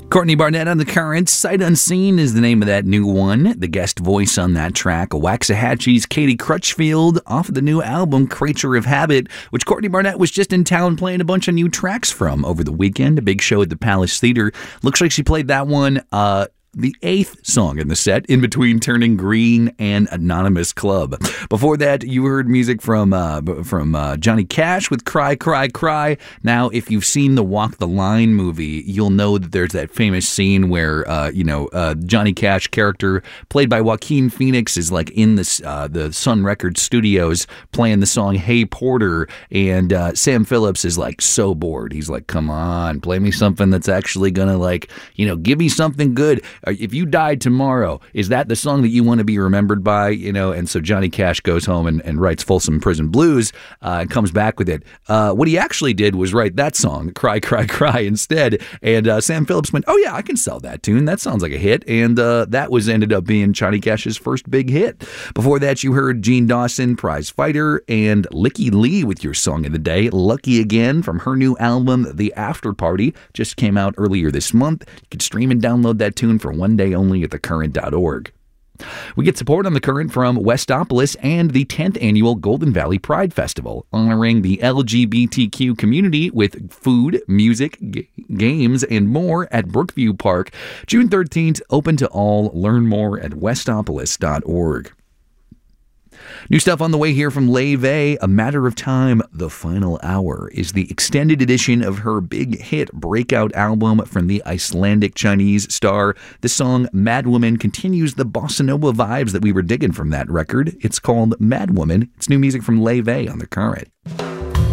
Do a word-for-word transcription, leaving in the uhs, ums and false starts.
Courtney Barnett on The Current. Sight Unseen is the name of that new one. The guest voice on that track, Waxahachie's Katie Crutchfield, off of the new album, Creature of Habit, which Courtney Barnett was just in town playing a bunch of new tracks from over the weekend. A big show at the Palace Theater. Looks like she played that one uh, the eighth song in the set, in between Turning Green and Anonymous Club. Before that, you heard music from uh, from uh, Johnny Cash with Cry, Cry, Cry. Now, if you've seen the Walk the Line movie, you'll know that there's that famous scene where, uh, you know, uh, Johnny Cash character, played by Joaquin Phoenix, is like in the, uh, the Sun Records studios playing the song Hey Porter, and uh, Sam Phillips is like so bored. He's like, come on, play me something that's actually gonna, like, you know, give me something good. If you died tomorrow, is that the song that you want to be remembered by? You know, and so Johnny Cash goes home and, and writes Folsom Prison Blues uh, and comes back with it. Uh, what he actually did was write that song, Cry, Cry, Cry, instead. And uh, Sam Phillips went, oh yeah, I can sell that tune. That sounds like a hit. And uh, that was ended up being Johnny Cash's first big hit. Before that, you heard Gene Dawson, Prize Fighter, and Licky Lee with your song of the day, Lucky Again, from her new album, The After Party. Just came out earlier this month. You can stream and download that tune for one day only at the current dot org. We get support on The Current from Westopolis and the tenth Annual Golden Valley Pride Festival, honoring the L G B T Q community with food, music, g- games, and more at Brookview Park. June thirteenth, open to all. Learn more at westopolis dot org. New stuff on the way here from Leve. A Matter of Time, The Final Hour, is the extended edition of her big hit breakout album from the Icelandic Chinese star. The song Madwoman continues the bossa nova vibes that we were digging from that record. It's called Madwoman. It's new music from Leve on The Current.